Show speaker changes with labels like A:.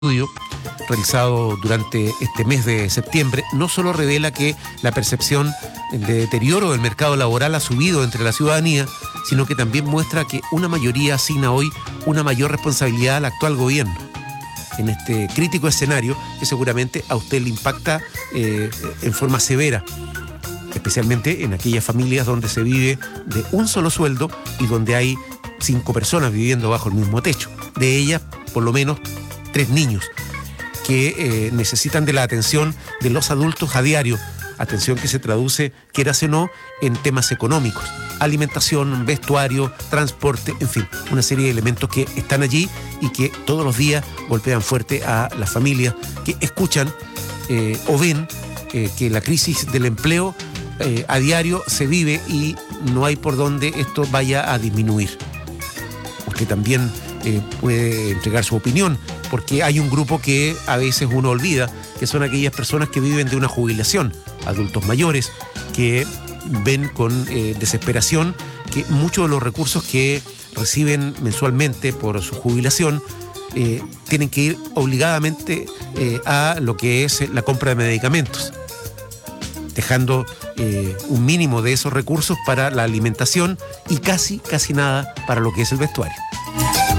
A: estudio realizado durante este mes de septiembre no solo revela que la percepción de deterioro del mercado laboral ha subido entre la ciudadanía, sino que también muestra que una mayoría asigna hoy una mayor responsabilidad al actual gobierno en este crítico escenario que seguramente a usted le impacta en forma severa, especialmente en aquellas familias donde se vive de un solo sueldo y donde hay 5 personas viviendo bajo el mismo techo. De ellas, por lo menos 3 niños que necesitan de la atención de los adultos a diario, atención que se traduce, quieras o no, en temas económicos, alimentación, vestuario, transporte, en fin, una serie de elementos que están allí y que todos los días golpean fuerte a las familias que escuchan o ven que la crisis del empleo a diario se vive y no hay por dónde esto vaya a disminuir. Usted también puede entregar su opinión, porque hay un grupo que a veces uno olvida, que son aquellas personas que viven de una jubilación, adultos mayores, que ven con desesperación que muchos de los recursos que reciben mensualmente por su jubilación tienen que ir obligadamente a lo que es la compra de medicamentos, dejando un mínimo de esos recursos para la alimentación y casi nada para lo que es el vestuario.